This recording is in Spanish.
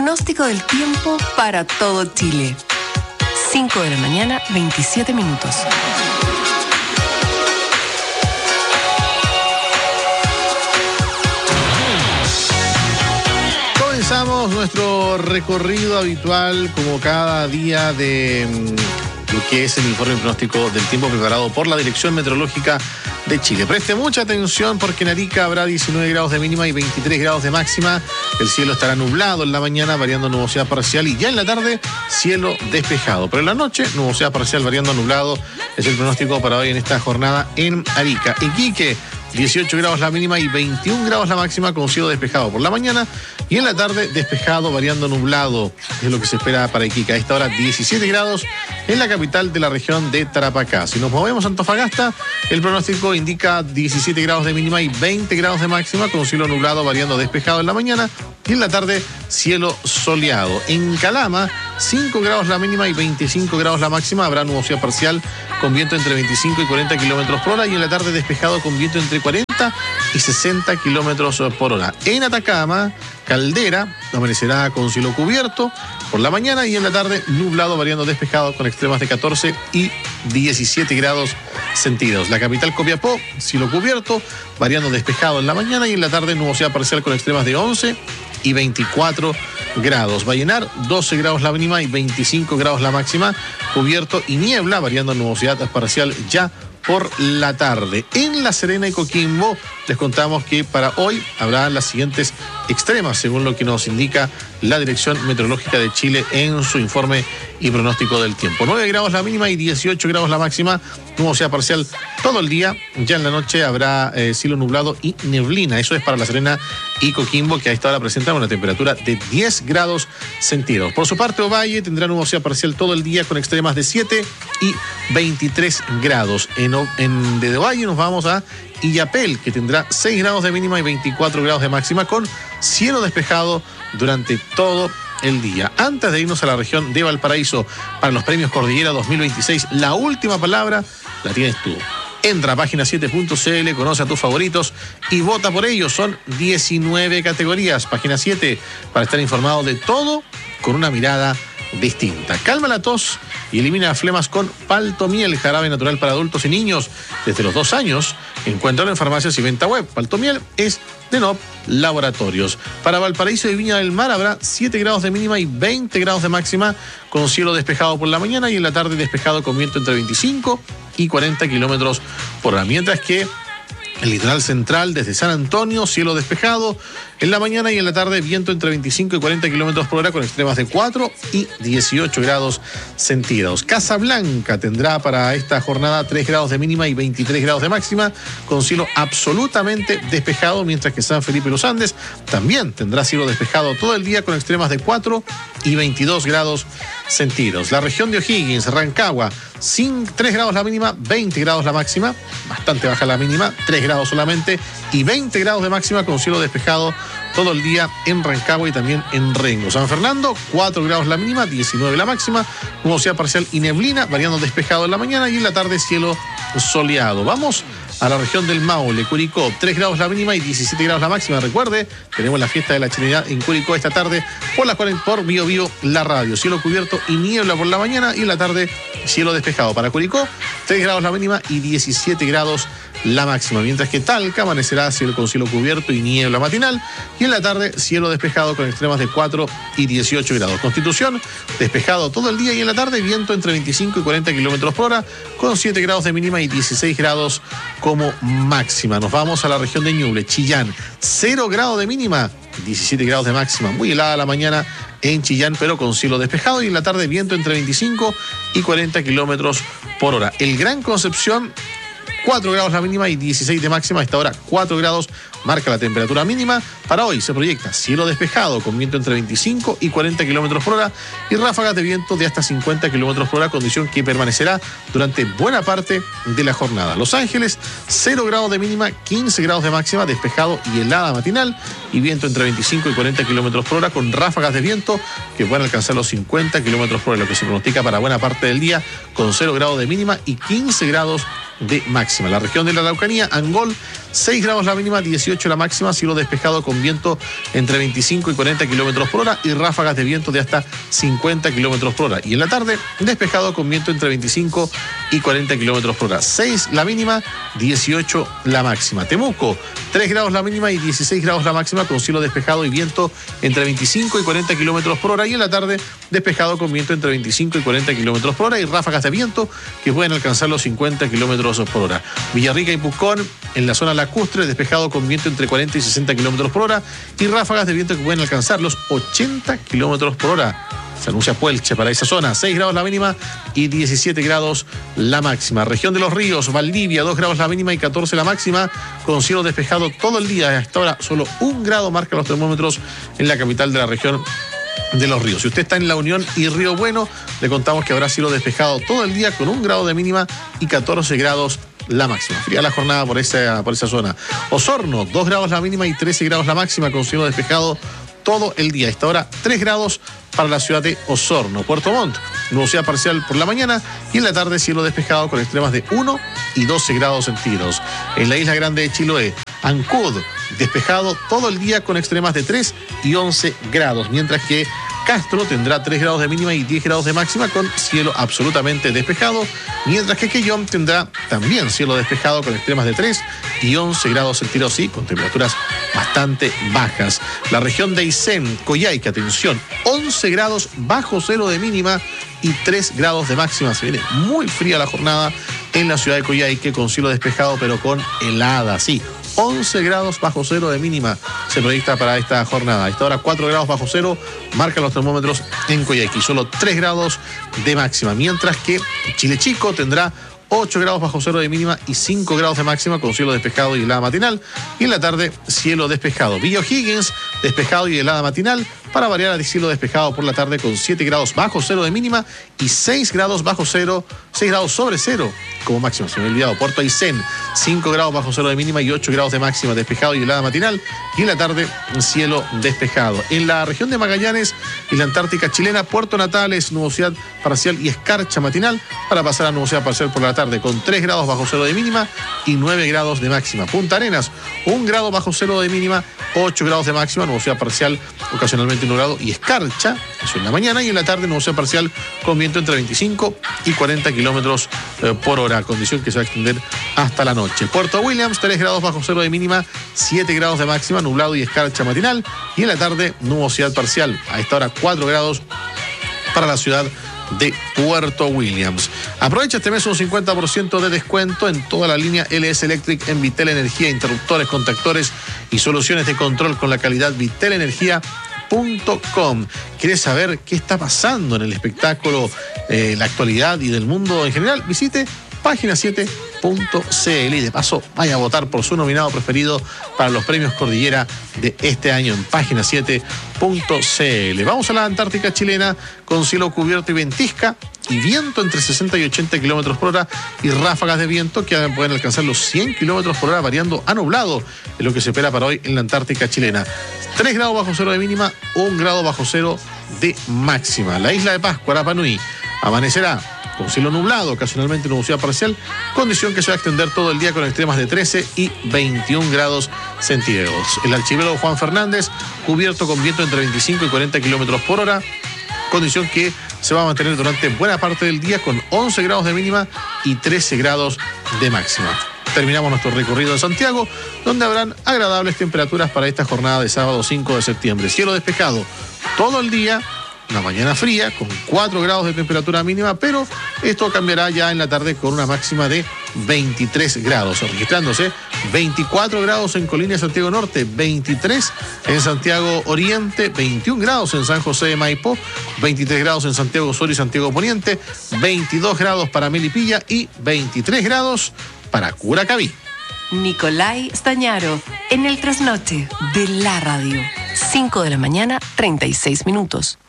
pronóstico del tiempo para todo Chile. 5 de la mañana, 27 minutos. Comenzamos nuestro recorrido habitual, como cada día, de lo que es el informe pronóstico del tiempo preparado por la Dirección Meteorológica de Chile. Preste mucha atención porque en Arica habrá 19 grados de mínima y 23 grados de máxima. El cielo estará nublado en la mañana, variando nubosidad parcial, y ya en la tarde, cielo despejado. Pero en la noche, nubosidad parcial, variando nublado. Es el pronóstico para hoy en esta jornada en Arica. Iquique, 18 grados la mínima y 21 grados la máxima, con cielo despejado por la mañana, y en la tarde despejado, variando nublado. Es lo que se espera para Iquique. A esta hora 17 grados en la capital de la región de Tarapacá. Si nos movemos a Antofagasta, el pronóstico indica 17 grados de mínima y 20 grados de máxima, con cielo nublado, variando despejado en la mañana, y en la tarde cielo soleado. En Calama, 5 grados la mínima y 25 grados la máxima. Habrá nubosidad parcial con viento entre 25 y 40 kilómetros por hora, y en la tarde despejado con viento entre 40 y 60 kilómetros por hora. En Atacama, Caldera, amanecerá con cielo cubierto por la mañana, y en la tarde nublado, variando despejado, con extremas de 14 y 17 grados centígrados. La capital, Copiapó, cielo cubierto, variando despejado en la mañana, y en la tarde nubosidad parcial con extremas de 11 y 24 grados. Vallenar, 12 grados la mínima y 25 grados la máxima, cubierto y niebla, variando nubosidad parcial ya por la tarde. En La Serena y Coquimbo les contamos que para hoy habrá las siguientes extremas, según lo que nos indica la Dirección Meteorológica de Chile en su informe y pronóstico del tiempo. 9 grados la mínima y 18 grados la máxima, nubosidad parcial todo el día. Ya en la noche habrá cielo nublado y neblina. Eso es para La Serena y Coquimbo, que a esta hora presentan una temperatura de 10 grados centígrados. Por su parte, Ovalle tendrá nubosidad parcial todo el día, con extremas de 7 y 23 grados. Desde Ovalle nos vamos a Illapel, que tendrá 6 grados de mínima y 24 grados de máxima, con cielo despejado durante todo el día. Antes de irnos a la región de Valparaíso para los premios Cordillera 2026, la última palabra la tienes tú. Entra a página7.cl, conoce a tus favoritos y vota por ellos. Son 19 categorías. Página 7, para estar informado de todo con una mirada distinta. Calma la tos y elimina flemas con Paltomiel, jarabe natural para adultos y niños desde los 2 años. Encuéntralo en farmacias y venta web. Paltomiel es de NOP Laboratorios. Para Valparaíso y Viña del Mar habrá 7 grados de mínima y 20 grados de máxima, con cielo despejado por la mañana, y en la tarde despejado con viento entre 25 y 40 kilómetros por hora. Mientras que el litoral central, desde San Antonio, cielo despejado en la mañana, y en la tarde viento entre 25 y 40 kilómetros por hora, con extremas de 4 y 18 grados centígrados. Casablanca tendrá para esta jornada 3 grados de mínima y 23 grados de máxima, con cielo absolutamente despejado, mientras que San Felipe Los Andes también tendrá cielo despejado todo el día, con extremas de 4 y 22 grados centígrados. La región de O'Higgins, Rancagua, 3 grados la mínima, 20 grados la máxima, bastante baja la mínima, 3 grados solamente, y 20 grados de máxima, con cielo despejado todo el día en Rancagua y también en Rengo. San Fernando, 4 grados la mínima, 19 la máxima, nubosidad parcial y neblina, variando despejado en la mañana, y en la tarde cielo soleado. Vamos a la región del Maule, Curicó, 3 grados la mínima y 17 grados la máxima. Recuerde, tenemos la fiesta de la Chilenidad en Curicó esta tarde por Bio Bio, la radio. Cielo cubierto y niebla por la mañana, y en la tarde cielo despejado. Para Curicó, 3 grados la mínima y 17 grados la máxima. Mientras que Talca amanecerá con cielo cubierto y niebla matinal, y en la tarde cielo despejado con extremas de 4 y 18 grados. Constitución, despejado todo el día, y en la tarde viento entre 25 y 40 kilómetros por hora, con 7 grados de mínima y 16 grados como máxima. Nos vamos a la región de Ñuble, Chillán, 0 grados de mínima, 17 grados de máxima. Muy helada la mañana en Chillán, pero con cielo despejado, y en la tarde viento entre 25 y 40 kilómetros por hora. El Gran Concepción, 4 grados la mínima y 16 de máxima. A esta hora 4 grados marca la temperatura mínima. Para hoy se proyecta cielo despejado con viento entre 25 y 40 kilómetros por hora, y ráfagas de viento de hasta 50 kilómetros por hora, condición que permanecerá durante buena parte de la jornada. Los Ángeles, 0 grados de mínima, 15 grados de máxima, despejado y helada matinal, y viento entre 25 y 40 kilómetros por hora, con ráfagas de viento que pueden alcanzar los 50 kilómetros por hora, lo que se pronostica para buena parte del día, con 0 grados de mínima y 15 grados de máxima. máxima. La región de la Araucanía, Angol, 6 grados la mínima, 18 la máxima, cielo despejado con viento entre 25 y 40 kilómetros por hora y ráfagas de viento de hasta 50 kilómetros por hora. Y en la tarde, despejado con viento entre 25 y 40 kilómetros por hora. 6 la mínima, 18 la máxima. Temuco, 3 grados la mínima y 16 grados la máxima, con cielo despejado y viento entre 25 y 40 kilómetros por hora. Y en la tarde, despejado con viento entre 25 y 40 kilómetros por hora y ráfagas de viento que pueden alcanzar los 50 kilómetros por hora. Villarrica y Pucón, en la zona lacustre, despejado con viento entre 40 y 60 kilómetros por hora y ráfagas de viento que pueden alcanzar los 80 kilómetros por hora. Se anuncia Puelche para esa zona, 6 grados la mínima y 17 grados la máxima. Región de los Ríos, Valdivia, 2 grados la mínima y 14 la máxima, con cielo despejado todo el día. Hasta ahora solo 1 grado marca los termómetros en la capital de la región de los Ríos. Si usted está en La Unión y Río Bueno, le contamos que habrá cielo despejado todo el día con 1 grado de mínima y 14 grados la máxima. Fría la jornada por esa zona. Osorno, 2 grados la mínima y 13 grados la máxima, con cielo despejado todo el día. A esta hora, 3 grados para la ciudad de Osorno. Puerto Montt, nubosidad parcial por la mañana y en la tarde cielo despejado con extremas de 1 y 12 grados centígrados. En la isla grande de Chiloé, Ancud, despejado todo el día con extremas de 3 y 11 grados, mientras que Castro tendrá 3 grados de mínima y 10 grados de máxima con cielo absolutamente despejado, mientras que Quellón tendrá también cielo despejado con extremas de 3 y 11 grados centígrados y con temperaturas bastante bajas. La región de Aysén, Coyhaique, atención, 11 grados bajo cero de mínima y 3 grados de máxima. Se viene muy fría la jornada en la ciudad de Coyhaique con cielo despejado pero con helada, sí. 11 grados bajo cero de mínima se proyecta para esta jornada. A esta hora 4 grados bajo cero marcan los termómetros en Coyhaique y solo 3 grados de máxima, mientras que Chile Chico tendrá 8 grados bajo cero de mínima y 5 grados de máxima con cielo despejado y helada matinal. Y en la tarde, cielo despejado. Villa O'Higgins, despejado y helada matinal. Para variar, cielo despejado por la tarde con 7 grados bajo cero de mínima y 6 grados bajo cero, 6 grados sobre cero como máximo. Se me ha olvidado. Puerto Aysén, 5 grados bajo cero de mínima y 8 grados de máxima, despejado y helada matinal. Y en la tarde, cielo despejado. En la región de Magallanes y la Antártica chilena, Puerto Natales, nubosidad parcial y escarcha matinal, para pasar a nubosidad parcial por la tarde con 3 grados bajo cero de mínima y 9 grados de máxima. Punta Arenas, 1 grado bajo cero de mínima, 8 grados de máxima, nubosidad parcial ocasionalmente nublado y escarcha, eso en la mañana, y en la tarde nubosidad parcial con viento entre 25 y 40 kilómetros por hora, condición que se va a extender hasta la noche. Puerto Williams, 3 grados bajo cero de mínima, 7 grados de máxima, nublado y escarcha matinal, y en la tarde nubosidad parcial. A esta hora 4 grados para la ciudad de Puerto Williams. Aprovecha este mes un 50% de descuento en toda la línea LS Electric en Vitel Energía, interruptores, contactores y soluciones de control con la calidad vitelenergia.com. ¿Quieres saber qué está pasando en el espectáculo, la actualidad y del mundo en general? Visite página7.cl y de paso vaya a votar por su nominado preferido para los premios Cordillera de este año en página7.cl. Vamos a la Antártica chilena con cielo cubierto y ventisca y viento entre 60 y 80 kilómetros por hora y ráfagas de viento que pueden alcanzar los 100 kilómetros por hora, variando a nublado, es lo que se espera para hoy en la Antártica chilena. 3 grados bajo cero de mínima, 1 grado bajo cero de máxima. La isla de Pascua, Rapa Nui, amanecerá con cielo nublado, ocasionalmente nubosidad parcial, condición que se va a extender todo el día con extremas de 13 y 21 grados centígrados. El archipiélago Juan Fernández, cubierto con viento entre 25 y 40 kilómetros por hora, condición que se va a mantener durante buena parte del día con 11 grados de mínima y 13 grados de máxima. Terminamos nuestro recorrido en Santiago, donde habrán agradables temperaturas para esta jornada de sábado 5 de septiembre. Cielo despejado todo el día, una mañana fría con 4 grados de temperatura mínima, pero esto cambiará ya en la tarde con una máxima de 23 grados, registrándose 24 grados en Colina y Santiago Norte, 23 en Santiago Oriente, 21 grados en San José de Maipo, 23 grados en Santiago Sur y Santiago Poniente, 22 grados para Melipilla y 23 grados para Curacaví. Nicolai Stañaro, en el trasnoche de la radio. 5 de la mañana, 36 minutos.